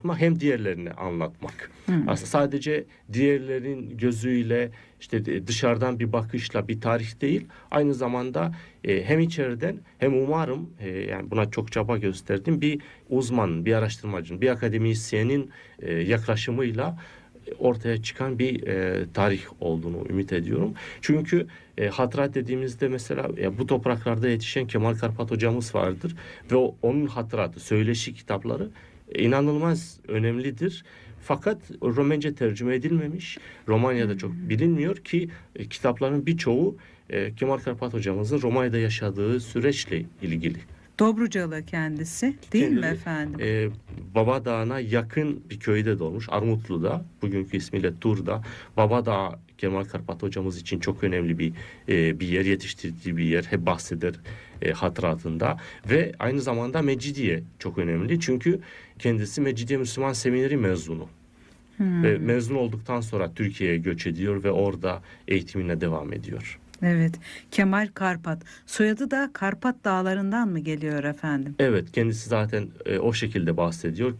ama hem diğerlerini anlatmak. Aslında sadece diğerlerin gözüyle işte dışarıdan bir bakışla bir tarih değil, aynı zamanda hem içeriden hem umarım yani buna çok çaba gösterdim bir uzmanın, bir araştırmacının, bir akademisyenin yaklaşımıyla ortaya çıkan bir tarih olduğunu ümit ediyorum. Çünkü hatırat dediğimizde mesela bu topraklarda yetişen Kemal Karpat hocamız vardır ve onun hatıratı, söyleşi kitapları inanılmaz önemlidir. Fakat Romence tercüme edilmemiş. Romanya'da çok bilinmiyor ki kitapların birçoğu Kemal Karpat hocamızın Romanya'da yaşadığı süreçle ilgili. Dobrucalı kendisi değil mi efendim? Babadağ'ına yakın bir köyde doğmuş. Armutlu'da, bugünkü ismiyle Tur'da. Babadağ Kemal Karpat hocamız için çok önemli bir yer, yetiştirdiği bir yer. Hep bahseder hatıratında. Ve aynı zamanda Mecidiye çok önemli. Çünkü kendisi Mecidiye Müslüman Semineri mezunu. Ve mezun olduktan sonra Türkiye'ye göç ediyor ve orada eğitimine devam ediyor. Evet, Kemal Karpat. Soyadı da Karpat Dağları'ndan mı geliyor efendim? Evet, kendisi zaten o şekilde bahsediyor.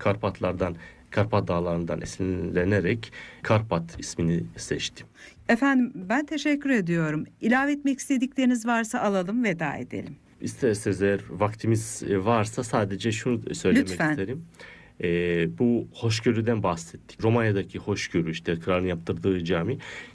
Karpat Dağları'ndan esinlenerek Karpat ismini seçtim. Efendim ben teşekkür ediyorum. İlave etmek istedikleriniz varsa alalım, veda edelim. İsterseniz eğer vaktimiz varsa sadece şunu söylemek isterim. Bu hoşgörüden bahsettik. Romanya'daki hoşgörü, işte kralın yaptırdığı cami.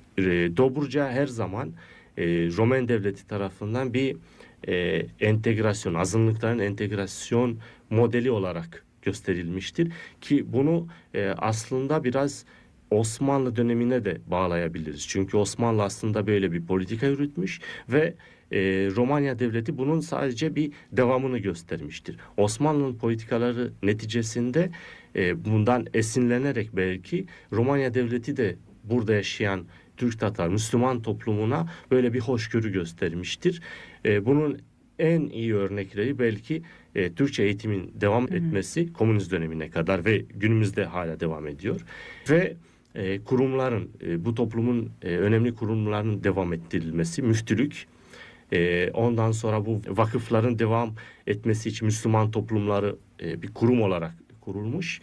Dobruca her zaman Roman devleti tarafından bir entegrasyon, azınlıkların entegrasyon modeli olarak gösterilmiştir. Ki bunu aslında biraz Osmanlı dönemine de bağlayabiliriz. Çünkü Osmanlı aslında böyle bir politika yürütmüş ve Romanya devleti bunun sadece bir devamını göstermiştir. Osmanlı'nın politikaları neticesinde bundan esinlenerek belki Romanya devleti de burada yaşayan Türk Tatar Müslüman toplumuna böyle bir hoşgörü göstermiştir. Bunun en iyi örnekleri belki Türkçe eğitimin devam etmesi komünist dönemine kadar ve günümüzde hala devam ediyor. Ve kurumların, bu toplumun önemli kurumlarının devam ettirilmesi, müftülük, ondan sonra bu vakıfların devam etmesi için Müslüman toplumları bir kurum olarak kurulmuş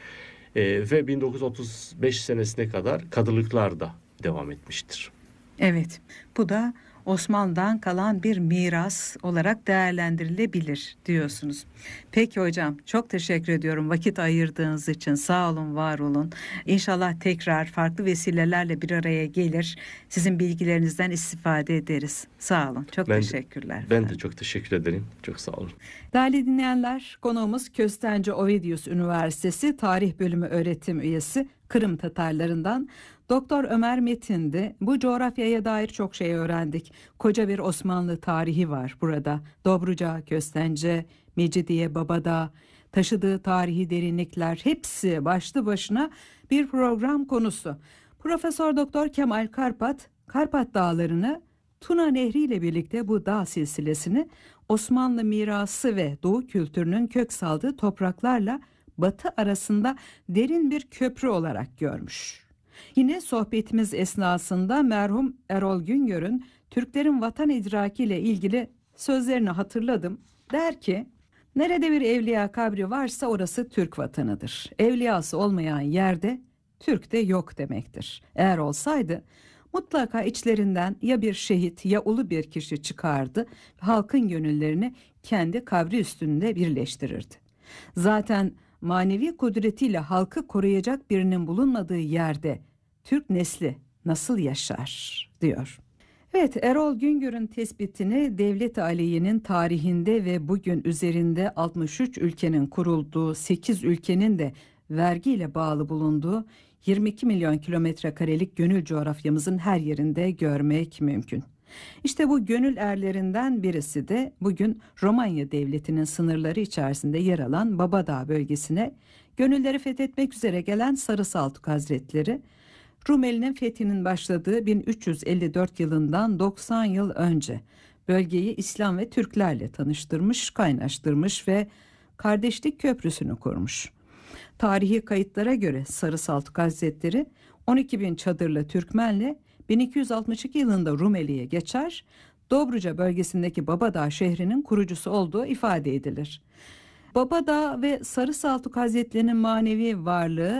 ve 1935 senesine kadar kadılıklar da devam etmiştir. Evet, bu da Osmanlı'dan kalan bir miras olarak değerlendirilebilir diyorsunuz. Peki hocam, çok teşekkür ediyorum vakit ayırdığınız için. Sağ olun, var olun. İnşallah tekrar farklı vesilelerle bir araya gelir. Sizin bilgilerinizden istifade ederiz. Sağ olun. Çok teşekkürler. Ben de çok teşekkür ederim. Çok sağ olun. Değerli dinleyenler, konuğumuz Köstence Ovidius Üniversitesi Tarih Bölümü öğretim üyesi Kırım Tatarlarından Doktor Ömer Metin'di. Bu coğrafyaya dair çok şey öğrendik. Koca bir Osmanlı tarihi var burada. Dobruca, Köstence, Mecidiye, Babadağ, taşıdığı tarihi derinlikler hepsi başlı başına bir program konusu. Profesör Doktor Kemal Karpat, Karpat Dağları'nı Tuna Nehri ile birlikte bu dağ silsilesini Osmanlı mirası ve Doğu kültürünün kök saldığı topraklarla Batı arasında derin bir köprü olarak görmüş. Yine sohbetimiz esnasında merhum Erol Güngör'ün Türklerin vatan idraki ile ilgili sözlerini hatırladım. Der ki, nerede bir evliya kabri varsa orası Türk vatanıdır. Evliyası olmayan yerde Türk de yok demektir. Eğer olsaydı mutlaka içlerinden ya bir şehit ya ulu bir kişi çıkardı, halkın gönüllerini kendi kabri üstünde birleştirirdi. Zaten manevi kudretiyle halkı koruyacak birinin bulunmadığı yerde Türk nesli nasıl yaşar diyor. Evet, Erol Güngör'ün tespitini Devlet-i Aliye'nin tarihinde ve bugün üzerinde 63 ülkenin kurulduğu, 8 ülkenin de vergiyle bağlı bulunduğu 22 milyon kilometre karelik gönül coğrafyamızın her yerinde görmek mümkün. İşte bu gönül erlerinden birisi de bugün Romanya Devleti'nin sınırları içerisinde yer alan Babadağ bölgesine gönülleri fethetmek üzere gelen Sarı Saltuk Hazretleri, Rumeli'nin fethinin başladığı 1354 yılından 90 yıl önce bölgeyi İslam ve Türklerle tanıştırmış, kaynaştırmış ve Kardeşlik Köprüsü'nü kurmuş. Tarihi kayıtlara göre Sarı Saltuk Hazretleri 12 bin çadırlı Türkmenle 1262 yılında Rumeli'ye geçer, Dobruca bölgesindeki Babadağ şehrinin kurucusu olduğu ifade edilir. Babadağ ve Sarı Saltuk Hazretleri'nin manevi varlığı